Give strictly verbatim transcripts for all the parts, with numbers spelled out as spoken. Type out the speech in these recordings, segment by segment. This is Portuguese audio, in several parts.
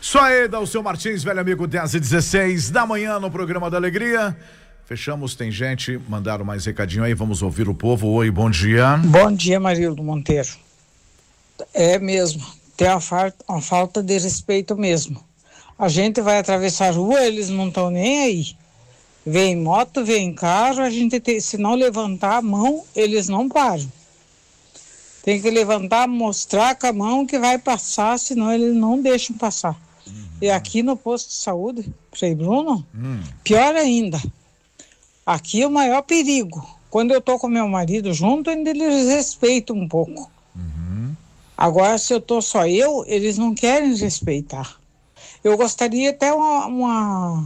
Só aí, Dalceu Martins, velho amigo, dez e dezesseis da manhã no programa da Alegria. Fechamos, tem gente, mandaram mais recadinho aí, vamos ouvir o povo. Oi, bom dia. Bom dia, Marildo Monteiro. É mesmo, tem uma, fa- uma falta de respeito mesmo. A gente vai atravessar a rua, eles não estão nem aí. Vem moto, vem carro, a gente tem, se não levantar a mão, eles não param. Tem que levantar, mostrar com a mão que vai passar, senão eles não deixam passar. Uhum. E aqui no posto de saúde, Frei Bruno, uhum. pior ainda. Aqui é o maior perigo. Quando eu tô com meu marido junto, ainda eles respeitam um pouco. Uhum. Agora, se eu tô só eu, eles não querem respeitar. Eu gostaria até uma, uma,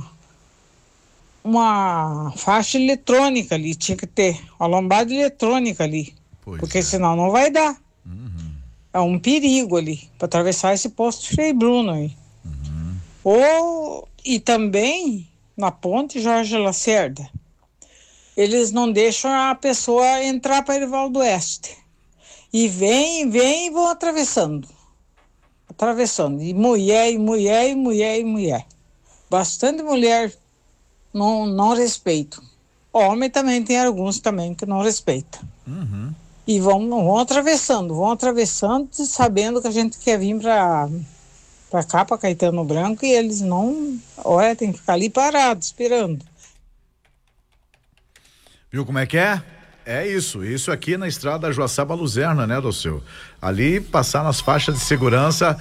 uma faixa eletrônica ali, tinha que ter, uma lombada eletrônica ali, pois porque é. senão não vai dar. Uhum. É um perigo ali, para atravessar esse posto Frei Bruno aí. Uhum. Ou, e também, na ponte Jorge Lacerda, eles não deixam a pessoa entrar para Erivaldo do Oeste. E vem, vem e vão atravessando. Atravessando. E mulher, e mulher, e mulher, e mulher. Bastante mulher não, não respeitam. Homem também tem alguns também que não respeitam. Uhum. E vão, vão atravessando, vão atravessando, sabendo que a gente quer vir para para cá, para Caetano Branco, e eles não... Olha, tem que ficar ali parado, esperando. Viu como é que é? É isso, isso aqui na estrada Joaçaba Luzerna, né, Dalceu? Ali, passar nas faixas de segurança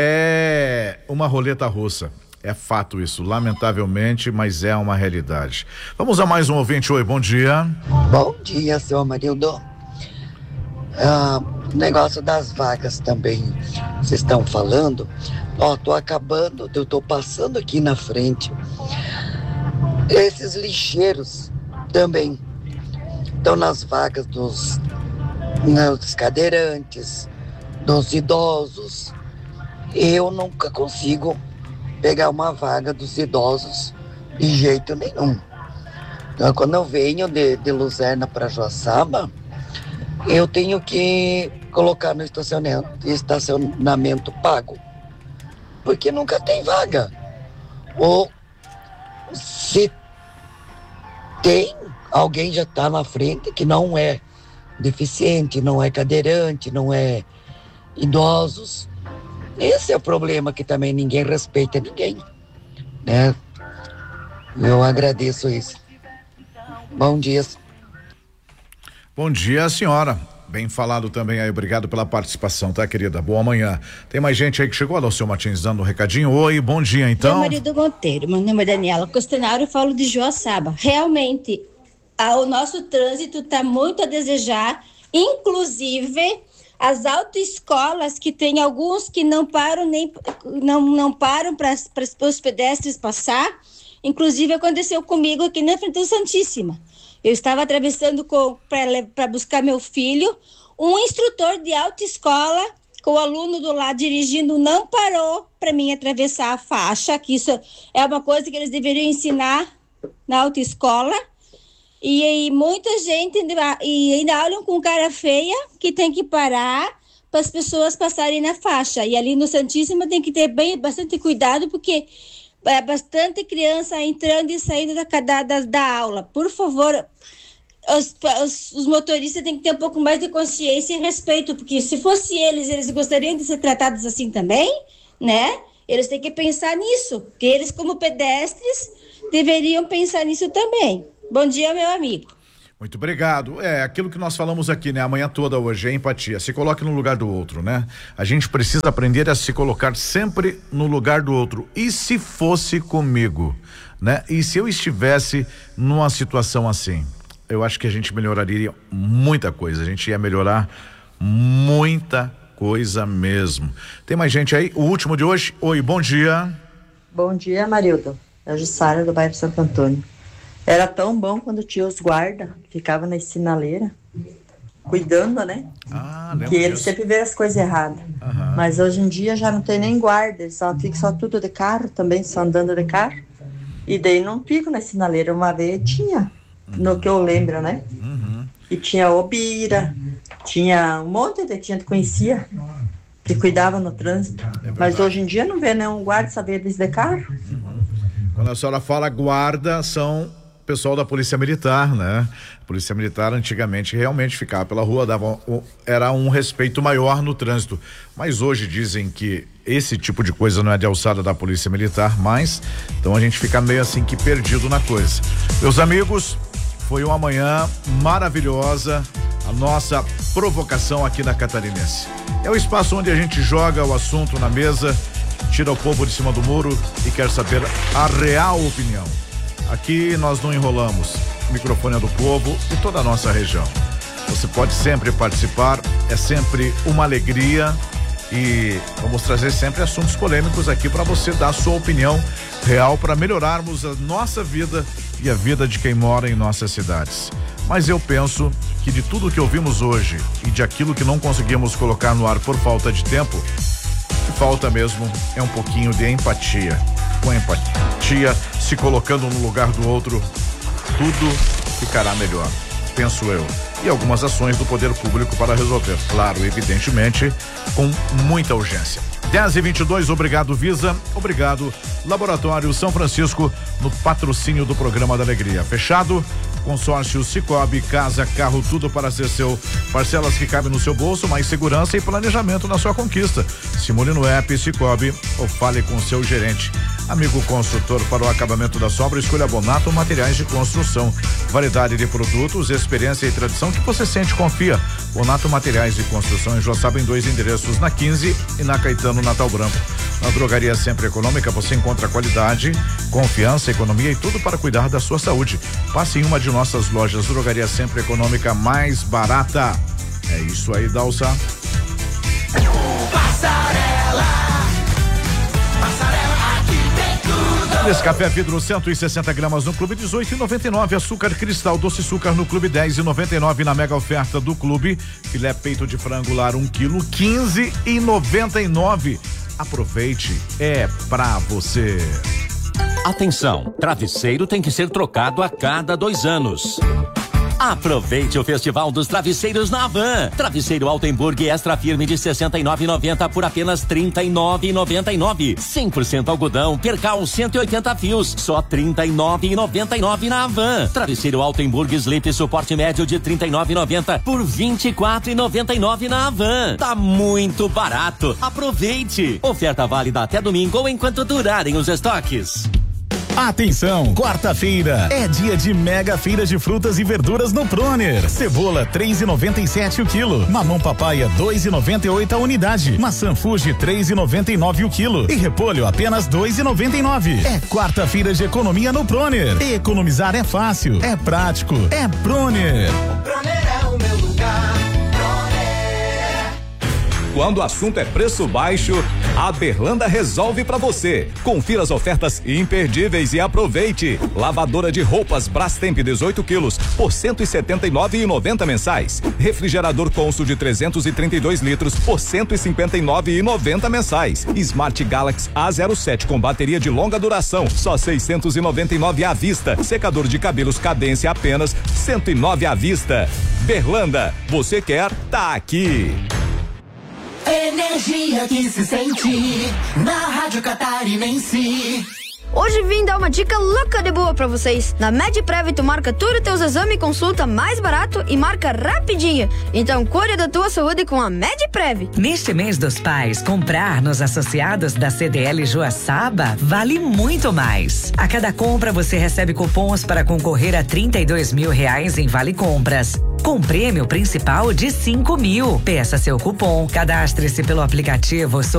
é uma roleta russa. É fato isso, lamentavelmente, mas é uma realidade. Vamos a mais um ouvinte. Oi, bom dia. Bom dia, seu Marildo. Ah, negócio das vagas também, vocês estão falando. Ó, tô acabando, eu tô passando aqui na frente. Esses lixeiros também estão nas vagas dos, né, dos cadeirantes, dos idosos. Eu nunca consigo pegar uma vaga dos idosos de jeito nenhum. Então, quando eu venho de, de Luzerna para Joaçaba, eu tenho que colocar no estacionamento, estacionamento pago, porque nunca tem vaga. Ou se tem, alguém já está na frente que não é deficiente, não é cadeirante, não é idosos. Esse é o problema, que também ninguém respeita ninguém, né? Eu agradeço isso. Bom dia. Bom dia, senhora. Bem falado também aí, obrigado pela participação, tá, querida? Boa manhã. Tem mais gente aí que chegou, Alceu Martins, dando um recadinho. Oi, bom dia, então. Meu marido Monteiro, meu nome é Daniela Costenaro, eu falo de Joaçaba. Realmente, a, o nosso trânsito está muito a desejar, inclusive as autoescolas, que tem alguns que não param nem não, não param para os pedestres passar. Inclusive aconteceu comigo aqui na frente do Santíssima. Eu estava atravessando para buscar meu filho, um instrutor de autoescola com o aluno do lado dirigindo não parou para mim atravessar a faixa, que isso é uma coisa que eles deveriam ensinar na autoescola. E, e muita gente e ainda olham com cara feia que tem que parar para as pessoas passarem na faixa. E ali no Santíssima tem que ter bem, bastante cuidado, porque é bastante criança entrando e saindo da, da, da aula. Por favor, os, os, os motoristas têm que ter um pouco mais de consciência e respeito, porque se fosse eles, eles gostariam de ser tratados assim também, né? Eles têm que pensar nisso, porque eles, como pedestres, deveriam pensar nisso também. Bom dia, meu amigo. Muito obrigado. É aquilo que nós falamos aqui, né? A manhã toda hoje é empatia. Se coloque no lugar do outro, né? A gente precisa aprender a se colocar sempre no lugar do outro. E se fosse comigo, né? E se eu estivesse numa situação assim, eu acho que a gente melhoraria muita coisa. A gente ia melhorar muita coisa mesmo. Tem mais gente aí? O último de hoje. Oi, bom dia. Bom dia, Marildo. É a Jussara do bairro Santo Antônio. Era tão bom quando tinha os guarda, ficava na sinaleiras, cuidando, né? Ah, que eles disso. Sempre vê as coisas erradas. Uhum. Mas hoje em dia já não tem nem guarda, eles só ficam só tudo de carro também, só andando de carro. E daí não fico na sinaleira. Uma vez tinha, uhum. no que eu lembro, né? Uhum. E tinha Obira, tinha um monte de gente que conhecia. que cuidava no trânsito. É, mas hoje em dia não vê nenhum guarda saber de carro. Uhum. Quando a senhora fala guarda, são pessoal da Polícia Militar, né? A Polícia Militar antigamente realmente ficava pela rua, dava um, era um respeito maior no trânsito, mas hoje dizem que esse tipo de coisa não é de alçada da Polícia Militar, mas então a gente fica meio assim que perdido na coisa. Meus amigos, foi uma manhã maravilhosa, a nossa provocação aqui na Catarinense. É o espaço onde a gente joga o assunto na mesa, tira o povo de cima do muro e quer saber a real opinião. Aqui nós não enrolamos, o microfone é do povo e toda a nossa região. Você pode sempre participar, é sempre uma alegria e vamos trazer sempre assuntos polêmicos aqui para você dar a sua opinião real para melhorarmos a nossa vida e a vida de quem mora em nossas cidades. Mas eu penso que de tudo que ouvimos hoje e de aquilo que não conseguimos colocar no ar por falta de tempo, o que falta mesmo é um pouquinho de empatia. Com empatia, se colocando no lugar do outro, tudo ficará melhor, penso eu. E algumas ações do poder público para resolver, claro, evidentemente, com muita urgência. dez e vinte e dois, obrigado Visa, obrigado Laboratório São Francisco no patrocínio do programa da Alegria. Fechado? Consórcio Cicobi, casa, carro, tudo para ser seu. Parcelas que cabem no seu bolso, mais segurança e planejamento na sua conquista. Simule no app Cicobi ou fale com seu gerente. Amigo construtor, para o acabamento da sobra, escolha Bonato Materiais de Construção. Variedade de produtos, experiência e tradição que você sente e confia. Bonato Materiais de Construção em Joaçaba em dois endereços, na quinze e na Caetano Natal Branco. Na Drogaria Sempre Econômica você encontra qualidade, confiança, economia e tudo para cuidar da sua saúde. Passe em uma de nossas lojas. Drogaria Sempre Econômica mais barata. É isso aí, Dalsa. Passarela. Passarela, aqui tem tudo. Nesse café vidro cento e sessenta gramas no Clube dezoito e noventa e nove, açúcar cristal doce açúcar no Clube dez e noventa e nove, na mega oferta do Clube, filé peito de frango lar um quilo quinze e noventa e nove. Aproveite, é pra você. Atenção, travesseiro tem que ser trocado a cada dois anos. Aproveite o Festival dos Travesseiros na Havan. Travesseiro Altenburg Extra Firme de sessenta e nove e noventa por apenas trinta e nove e noventa e nove. cem por cento algodão, percal cento e oitenta fios, só trinta e nove e noventa e nove na Havan. Travesseiro Altenburg Sleep suporte médio de trinta e nove e noventa por vinte e quatro e noventa e nove na Havan. Tá muito barato. Aproveite. Oferta válida até domingo ou enquanto durarem os estoques. Atenção, quarta-feira é dia de mega feira de frutas e verduras no Proner. Cebola três e noventa e sete o quilo, mamão papaya dois e noventa e oito a unidade, maçã Fuji três e noventa e nove o quilo e repolho apenas dois e noventa e nove. É quarta-feira de economia no Proner. Economizar é fácil, é prático, é Proner. O Proner é o meu lugar. Quando o assunto é preço baixo, a Berlanda resolve pra você. Confira as ofertas imperdíveis e aproveite. Lavadora de roupas Brastemp dezoito quilos por cento e setenta e nove e noventa mensais. Refrigerador Consul de trezentos e trinta e dois litros por cento e cinquenta e nove e noventa mensais. Smart Galaxy A zero sete com bateria de longa duração, só seiscentos e noventa e nove à vista. Secador de cabelos Cadência apenas cento e nove à vista. Berlanda, você quer? Tá aqui. Energia que se sente na Rádio Catarinense. Hoje vim dar uma dica louca de boa pra vocês. Na MedPrev tu marca tudo teus exames e consulta mais barato e marca rapidinho. Então cuide da tua saúde com a MedPrev. Neste mês dos pais, comprar nos associados da C D L Joaçaba vale muito mais. A cada compra você recebe cupons para concorrer a trinta e dois mil reais em vale compras, com prêmio principal de cinco mil. Peça seu cupom, cadastre-se pelo aplicativo